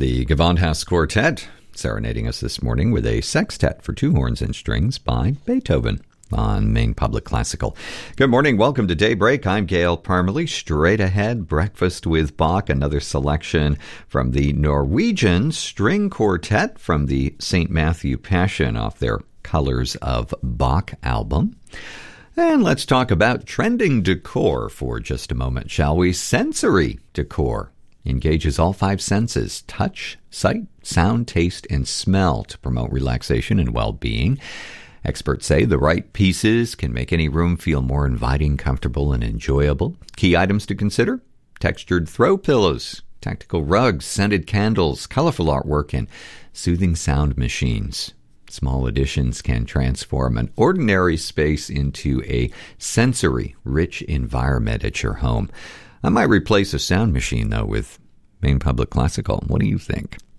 The Gewandhaus Quartet serenading us this morning with a sextet for two horns and strings by Beethoven on Maine Public Classical. Good morning. Welcome to Daybreak. I'm Gail Parmalee. Straight ahead, Breakfast with Bach, another selection from the Norwegian String Quartet from the St. Matthew Passion off their Colors of Bach album. And let's talk about trending decor for just a moment, shall we? Sensory decor engages all five senses: touch, sight, sound, taste, and smell to promote relaxation and well-being. Experts say the right pieces can make any room feel more inviting, comfortable, and enjoyable. Key items to consider: textured throw pillows, tactical rugs, scented candles, colorful artwork, and soothing sound machines. Small additions can transform an ordinary space into a sensory-rich environment at your home. I might replace a sound machine, though, with Maine Public Classical. What do you think?